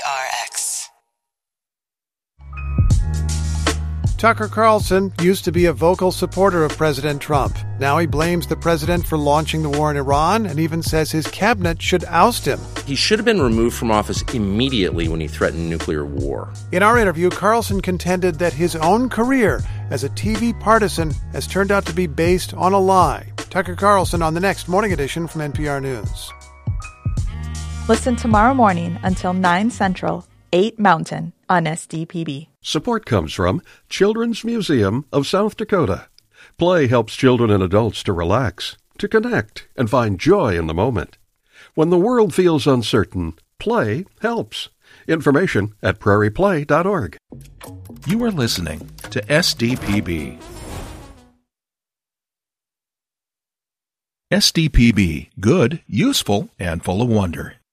PRX. Tucker Carlson used to be a vocal supporter of President Trump. Now he blames the president for launching the war in Iran and even says his cabinet should oust him. He should have been removed from office immediately when he threatened nuclear war. In our interview, Carlson contended that his own career as a TV partisan has turned out to be based on a lie. Tucker Carlson on the next Morning Edition from NPR News. Listen tomorrow morning until 9 Central, 8 Mountain on SDPB. Support comes from Children's Museum of South Dakota. Play helps children and adults to relax, to connect, and find joy in the moment. When the world feels uncertain, play helps. Information at prairieplay.org. You are listening to SDPB. SDPB, good, useful, and full of wonder.